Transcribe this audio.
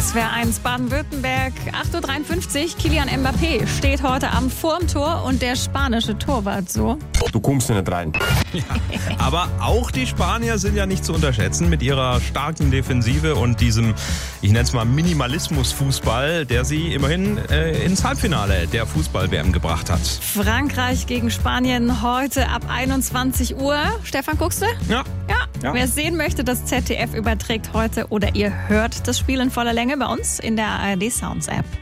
SWR 1 Baden-Württemberg, 8.53 Uhr. Kylian Mbappé steht heute Abend vorm Tor und der spanische Torwart so. Du kommst ja nicht rein. Ja, aber auch die Spanier sind ja nicht zu unterschätzen mit ihrer starken Defensive und diesem, ich nenne es mal Minimalismus-Fußball, der sie immerhin ins Halbfinale der Fußball-WM gebracht hat. Frankreich gegen Spanien heute ab 21 Uhr. Stefan, guckst du? Ja. Wer es sehen möchte, das ZDF überträgt heute oder ihr hört das Spiel in voller Länge bei uns in der ARD Sounds App.